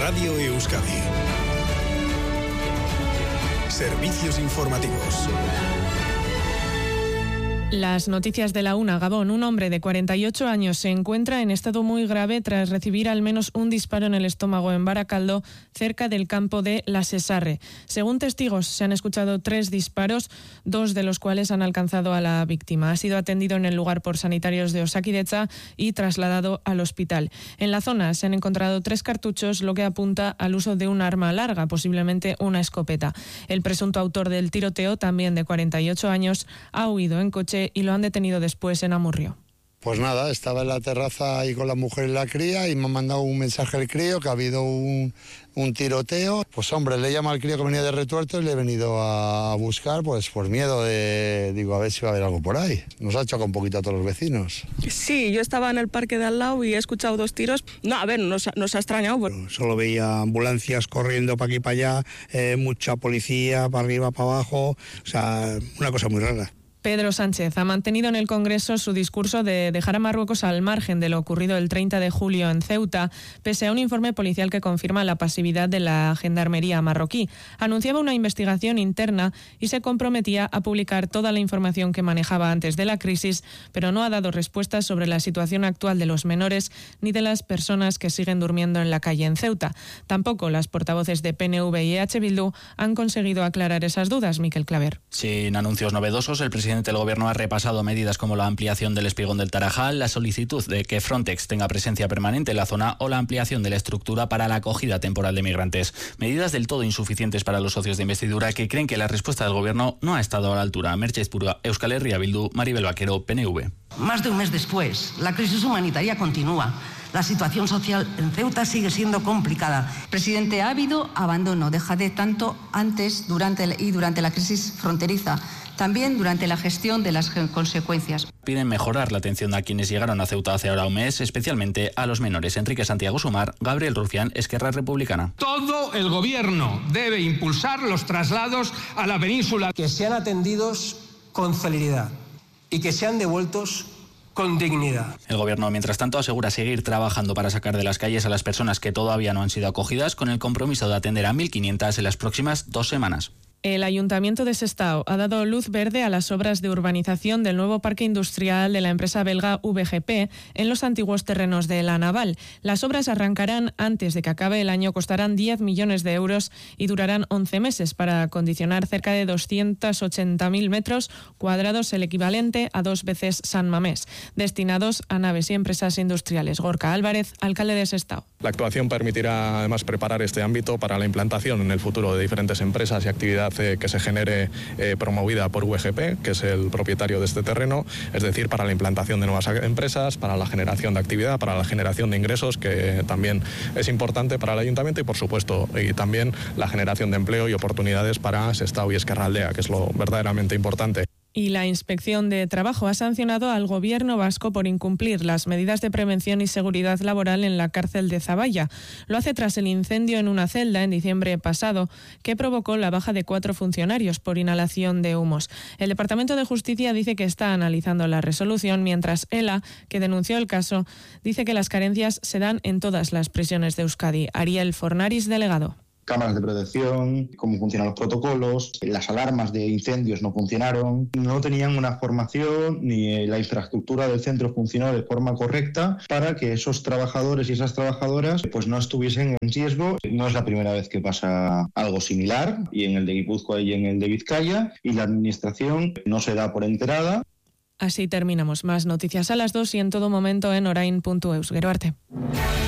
Radio Euskadi. Servicios informativos. Las noticias de la una. Gabón. Un hombre de 48 años se encuentra en estado muy grave tras recibir al menos un disparo en el estómago en Baracaldo, cerca del campo de La Sesarre. Según testigos, se han escuchado 3 disparos, 2 de los cuales han alcanzado a la víctima. Ha sido atendido en el lugar por sanitarios de Osakidetza y trasladado al hospital. En la zona se han encontrado 3 cartuchos, lo que apunta al uso de un arma larga, posiblemente una escopeta. El presunto autor del tiroteo, también de 48 años, ha huido en coche y lo han detenido después en Amurrio. Pues nada, estaba en la terraza ahí con la mujer y la cría y me ha mandado un mensaje el crío que ha habido un tiroteo. Pues hombre, le llama al crío que venía de Retuerto y le he venido a buscar pues por miedo de, digo, a ver si va a haber algo por ahí. Nos ha chocado un poquito a todos los vecinos. Sí, yo estaba en el parque de al lado y he escuchado 2 tiros. No, a ver, nos ha extrañado. Solo veía ambulancias corriendo para aquí para allá, mucha policía para arriba, para abajo, o sea, una cosa muy rara. Pedro Sánchez ha mantenido en el Congreso su discurso de dejar a Marruecos al margen de lo ocurrido el 30 de julio en Ceuta, pese a un informe policial que confirma la pasividad de la gendarmería marroquí. Anunciaba una investigación interna y se comprometía a publicar toda la información que manejaba antes de la crisis, pero no ha dado respuestas sobre la situación actual de los menores ni de las personas que siguen durmiendo en la calle en Ceuta. Tampoco las portavoces de PNV y EH Bildu han conseguido aclarar esas dudas. Miquel Claver. Sin anuncios novedosos, el presidente del Gobierno ha repasado medidas como la ampliación del espigón del Tarajal, la solicitud de que Frontex tenga presencia permanente en la zona o la ampliación de la estructura para la acogida temporal de migrantes. Medidas del todo insuficientes para los socios de investidura que creen que la respuesta del Gobierno no ha estado a la altura. Merche Ezpurua, Euskal Herria Bildu, Maribel Vaquero, PNV. Más de un mes después, la crisis humanitaria continúa. La situación social en Ceuta sigue siendo complicada. Presidente, ha habido abandono de Jadé tanto antes, durante la crisis fronteriza, también durante la gestión de las consecuencias. Piden mejorar la atención a quienes llegaron a Ceuta hace ahora un mes, especialmente a los menores. Enrique Santiago Sumar, Gabriel Rufián, Esquerra Republicana. Todo el Gobierno debe impulsar los traslados a la península. Que sean atendidos con celeridad y que sean devueltos con dignidad. El Gobierno, mientras tanto, asegura seguir trabajando para sacar de las calles a las personas que todavía no han sido acogidas, con el compromiso de atender a 1.500 en las próximas 2 semanas. El Ayuntamiento de Sestao ha dado luz verde a las obras de urbanización del nuevo parque industrial de la empresa belga VGP en los antiguos terrenos de La Naval. Las obras arrancarán antes de que acabe el año, costarán 10 millones de euros y durarán 11 meses para acondicionar cerca de 280.000 metros cuadrados, el equivalente a 2 veces San Mamés, destinados a naves y empresas industriales. Gorka Álvarez, alcalde de Sestao. La actuación permitirá además preparar este ámbito para la implantación en el futuro de diferentes empresas y actividades que se genere promovida por VGP, que es el propietario de este terreno, es decir, para la implantación de nuevas empresas, para la generación de actividad, para la generación de ingresos, que también es importante para el ayuntamiento, y por supuesto y también la generación de empleo y oportunidades para Sestao y Ezkerraldea, que es lo verdaderamente importante. Y la Inspección de Trabajo ha sancionado al Gobierno vasco por incumplir las medidas de prevención y seguridad laboral en la cárcel de Zaballa. Lo hace tras el incendio en una celda en diciembre pasado, que provocó la baja de 4 funcionarios por inhalación de humos. El Departamento de Justicia dice que está analizando la resolución, mientras ELA, que denunció el caso, dice que las carencias se dan en todas las prisiones de Euskadi. Ariel Fornaris, delegado. Cámaras de protección, cómo funcionan los protocolos, las alarmas de incendios no funcionaron, no tenían una formación ni la infraestructura del centro funcionaba de forma correcta para que esos trabajadores y esas trabajadoras pues no estuviesen en riesgo. No es la primera vez que pasa algo similar, y en el de Guipúzcoa y en el de Vizcaya, y la administración no se da por enterada. Así terminamos. Más noticias a las 2 y en todo momento en orain.eus. Gero arte.